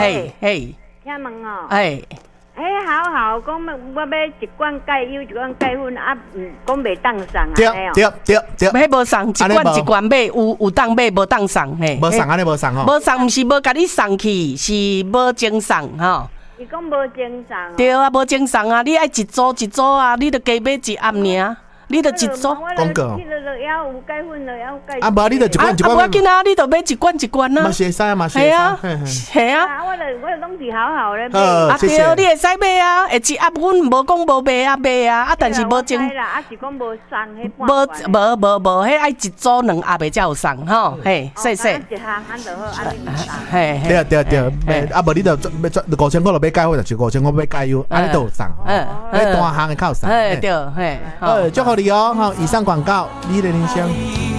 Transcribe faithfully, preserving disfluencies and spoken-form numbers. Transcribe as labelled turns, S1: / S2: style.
S1: 嘿嘿，
S2: 听问哦，
S1: 哎，
S2: 嘿，好好讲，我要一罐钙油，一罐钙粉啊，嗯，讲袂当送啊，
S3: 对对对对，
S1: 迄无送一罐一罐买，有有当买无当送嘿，
S3: 无送安尼无送吼，
S1: 无送毋是无甲你送去，是无精送吼。
S2: 伊讲无精送。
S1: 对啊，无精送啊，你爱一组一组啊，你著加买一盒尔。你著一组
S3: 广告，
S2: 啊，
S3: 无你著一罐一罐，
S1: 啊，无要紧啊，你著买一罐一罐啊，
S3: 嘛是会使啊，嘛是会使，
S1: 系啊，
S2: 我著我著拢是好好咧买，
S1: 啊对，你会使买啊，会一盒阮无讲无卖啊卖啊，啊但是无精，
S2: 啊是讲无送迄
S1: 无无无无，迄爱一组两盒的才有送吼，嘿，细细，
S2: 一项安就好，安尼送，
S1: 嘿，
S3: 对对对，啊无你著五千块就买钙粉，就是五千块买钙油，安尼都有送，嗯，你单行的靠送，
S1: 嘿对，嘿，
S3: 呃，祝福你哦，吼，以上广告，你的人生。